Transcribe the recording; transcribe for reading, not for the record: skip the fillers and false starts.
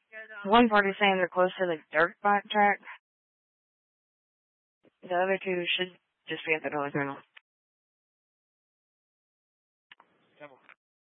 One party's saying they're close to the dirt bike track. The other two should just be at the Dollar General.